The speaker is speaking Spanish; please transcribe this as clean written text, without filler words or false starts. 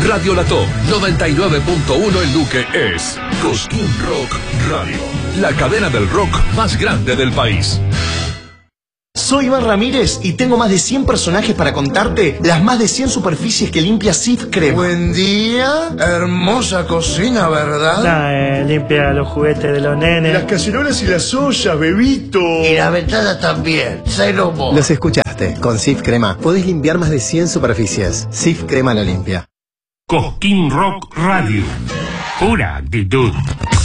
Radio La Top 99.1 en Luque es Cosquín Rock Radio, la cadena del rock más grande del país. Soy Iván Ramírez y tengo más de 100 personajes para contarte las más de 100 superficies que limpia Cif Crema. Buen día, hermosa cocina, ¿verdad? Limpia los juguetes de los nenes. Las cacerolas y las ollas, bebito. Y las ventanas también, cero humo. Los escuchaste, con Cif Crema podés limpiar más de 100 superficies. Cif Crema la limpia. Cosquín Rock Radio, pura actitud.